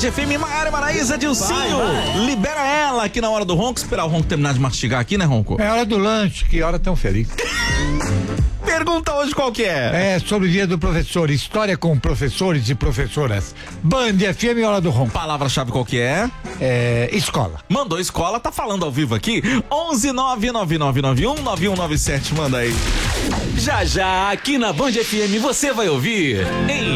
FM, Maiara Maraíza, Dilcinho. Libera ela aqui na hora do ronco. Esperar o ronco terminar de mastigar aqui, né, ronco? É hora do lanche, que hora tão feliz. Pergunta hoje qual que é? É sobre o dia do professor, história com professores e professoras. Band FM, hora do ronco. Palavra-chave qual que é? Escola. Mandou escola, tá falando ao vivo aqui. 11-99991-9197, manda aí. Já já, aqui na Band FM, você vai ouvir